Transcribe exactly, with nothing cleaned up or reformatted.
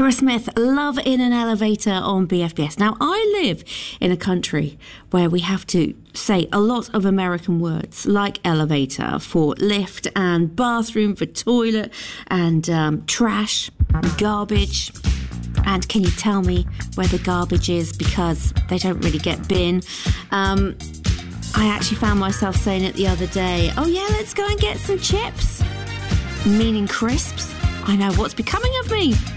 Aerosmith, Love in an Elevator on B F B S. Now, I live in a country where we have to say a lot of American words, like elevator for lift and bathroom for toilet and um, trash, garbage. And can you tell me where the garbage is, because they don't really get bin. Um, I actually found myself saying it the other day. Oh yeah, let's go and get some chips. Meaning crisps. I know, what's becoming of me?